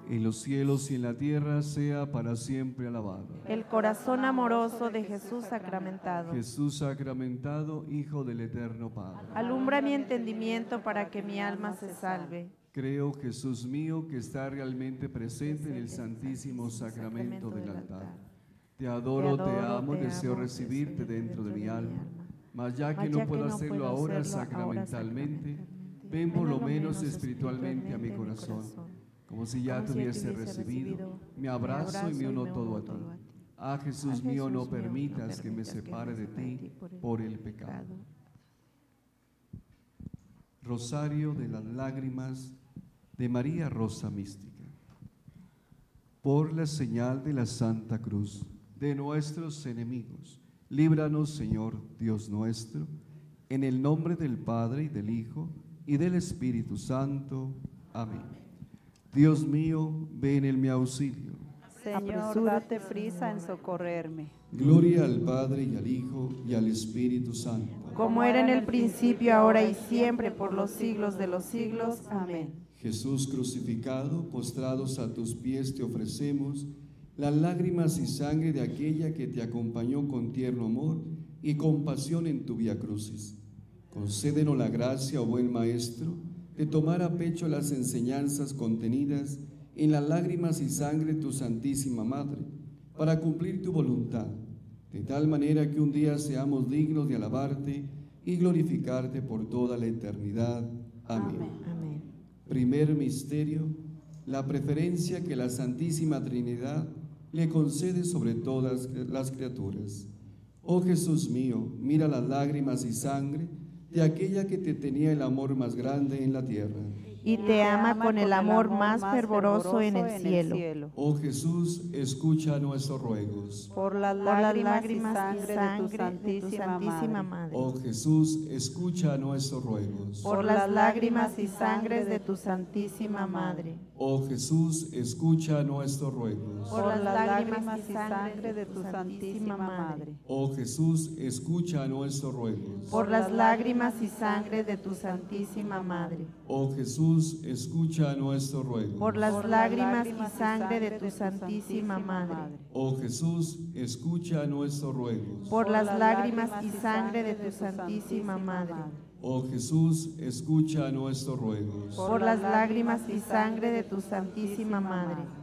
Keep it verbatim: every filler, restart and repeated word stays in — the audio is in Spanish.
en los cielos y en la tierra, sea para siempre alabado. El corazón amoroso de Jesús sacramentado. Jesús sacramentado, Hijo del eterno Padre. Alumbra mi entendimiento para que mi alma se salve. Creo, Jesús mío, que está realmente presente en el santísimo sacramento del altar. Te adoro, te amo, deseo recibirte dentro de mi alma. Mas ya que no puedo hacerlo ahora sacramentalmente, ven por lo menos espiritualmente a mi corazón, como si ya te hubiese recibido. Me abrazo y me uno todo a ti. Ah, Jesús mío, no permitas que me separe de ti por el pecado. Rosario de las lágrimas de María Rosa Mística. Por la señal de la Santa Cruz de nuestros enemigos, líbranos, Señor Dios nuestro, en el nombre del Padre y del Hijo y del Espíritu Santo. Amén. Dios mío, ven en mi auxilio. Señor, date prisa en socorrerme. Gloria al Padre y al Hijo y al Espíritu Santo. Como era en el principio, ahora y siempre, por los siglos de los siglos. Amén. Jesús crucificado, postrados a tus pies te ofrecemos las lágrimas y sangre de aquella que te acompañó con tierno amor y compasión en tu vía crucis. Concédenos la gracia, oh buen Maestro, de tomar a pecho las enseñanzas contenidas en las lágrimas y sangre de tu Santísima Madre, para cumplir tu voluntad, de tal manera que un día seamos dignos de alabarte y glorificarte por toda la eternidad. Amén. Amén. Amén. Primer misterio, la preferencia que la Santísima Trinidad le concede sobre todas las criaturas. Oh Jesús mío, mira las lágrimas y sangre de aquella que te tenía el amor más grande en la tierra Y te ama con el amor más fervoroso en el cielo. Oh Jesús, escucha nuestros ruegos. Por las Por las lágrimas lágrimas y sangre de tu Santísima Madre. Oh Jesús, escucha nuestros ruegos. Por las lágrimas y sangres de tu Santísima Madre. Oh Jesús, escucha nuestros ruegos. Por las lágrimas y sangre de tu Santísima Madre. Oh Jesús, escucha nuestros ruegos. Por las lágrimas y sangre de tu Santísima Madre. Oh Jesús, escucha nuestros ruegos. Por las lágrimas y sangre de tu Santísima Madre. Oh Jesús, escucha nuestros ruegos. Por las lágrimas y sangre de tu Santísima Madre. Oh Jesús, escucha nuestros ruegos. Por las lágrimas y sangre de tu Santísima Madre.